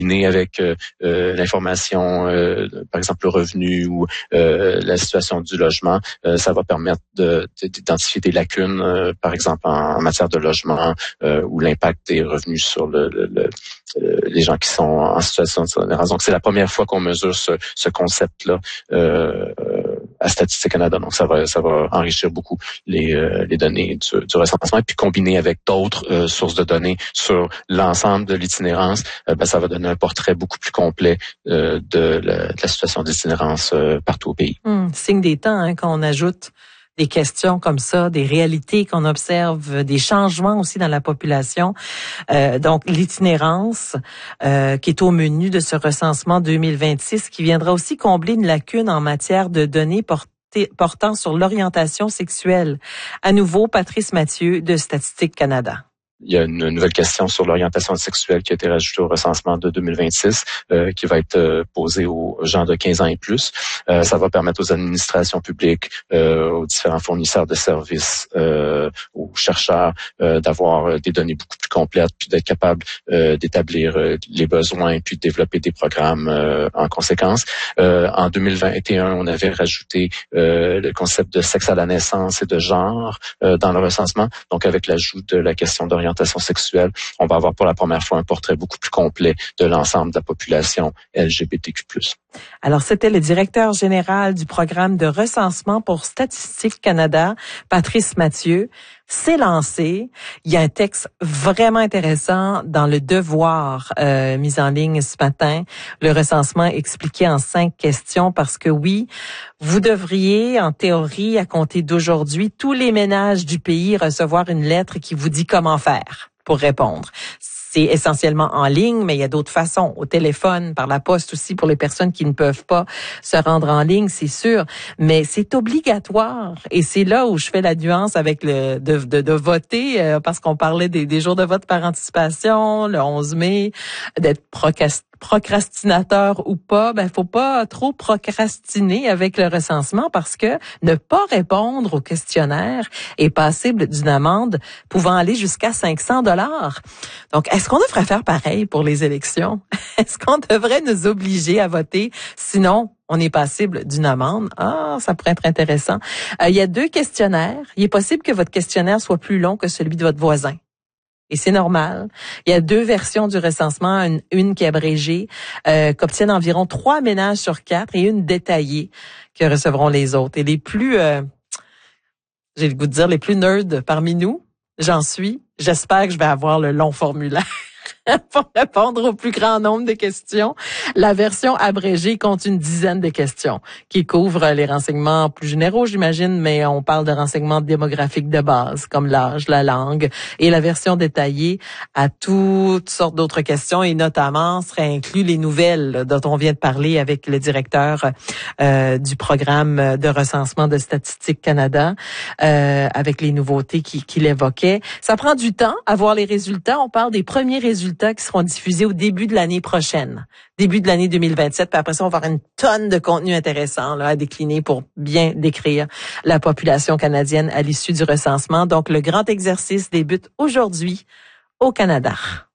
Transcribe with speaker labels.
Speaker 1: avec l'information, par exemple le revenu ou la situation du logement, ça va permettre d'identifier des lacunes, par exemple en matière de logement ou l'impact des revenus sur les gens qui sont en situation de itinérance. Donc c'est la première fois qu'on mesure ce concept-là à Statistique Canada. Donc ça va enrichir beaucoup les données du recensement, et puis combiné avec d'autres sources de données sur l'ensemble de l'itinérance, ça va donner un portrait beaucoup plus complet de la situation d'itinérance partout au pays.
Speaker 2: Signe des temps quand on ajoute des questions comme ça, des réalités qu'on observe, des changements aussi dans la population. Donc l'itinérance qui est au menu de ce recensement 2026, qui viendra aussi combler une lacune en matière de données portant sur l'orientation sexuelle. À nouveau, Patrice Mathieu de Statistique Canada.
Speaker 1: Il y a une nouvelle question sur l'orientation sexuelle qui a été rajoutée au recensement de 2026, qui va être posée aux gens de 15 ans et plus. Ça va permettre aux administrations publiques, aux différents fournisseurs de services, aux chercheurs d'avoir des données beaucoup plus complètes, puis d'être capable d'établir les besoins, puis de développer des programmes en conséquence. En 2021, on avait rajouté le concept de sexe à la naissance et de genre dans le recensement. Donc, avec l'ajout de la question d'orientation sexuelle, on va avoir pour la première fois un portrait beaucoup plus complet de l'ensemble de la population LGBTQ+.
Speaker 2: Alors, c'était le directeur général du programme de recensement pour Statistique Canada, Patrice Mathieu. C'est lancé. Il y a un texte vraiment intéressant dans Le Devoir mis en ligne ce matin. Le recensement expliqué en 5 questions parce que oui, vous devriez, en théorie, à compter d'aujourd'hui, tous les ménages du pays recevoir une lettre qui vous dit comment faire pour répondre. C'est essentiellement en ligne, mais il y a d'autres façons, au téléphone, par la poste aussi pour les personnes qui ne peuvent pas se rendre en ligne, c'est sûr. Mais c'est obligatoire et c'est là où je fais la nuance avec de voter, parce qu'on parlait des jours de vote par anticipation, le 11 mai, d'être procrastinateur ou pas, faut pas trop procrastiner avec le recensement parce que ne pas répondre au questionnaire est passible d'une amende pouvant aller jusqu'à 500 $. Donc, est-ce qu'on devrait faire pareil pour les élections? Est-ce qu'on devrait nous obliger à voter? Sinon, on est passible d'une amende. Ça pourrait être intéressant. Il y a 2 questionnaires. Il est possible que votre questionnaire soit plus long que celui de votre voisin. Et c'est normal. Il y a 2 versions du recensement, une qui est abrégée, qu'obtiennent environ 3 ménages sur 4 et une détaillée que recevront les autres. Et les plus, j'ai le goût de dire, les plus nerds parmi nous, j'en suis. J'espère que je vais avoir le long formulaire pour répondre au plus grand nombre de questions. La version abrégée compte une dizaine de questions qui couvrent les renseignements plus généraux, j'imagine, mais on parle de renseignements démographiques de base, comme l'âge, la langue. Et la version détaillée a toutes sortes d'autres questions et notamment seraient inclus les nouvelles dont on vient de parler avec le directeur du programme de recensement de Statistique Canada, avec les nouveautés qu'il évoquait. Ça prend du temps à voir les résultats. On parle des premiers résultats qui seront diffusés au début de l'année prochaine, début de l'année 2027. Puis après ça, on va avoir une tonne de contenu intéressant à décliner pour bien décrire la population canadienne à l'issue du recensement. Donc, le grand exercice débute aujourd'hui au Canada.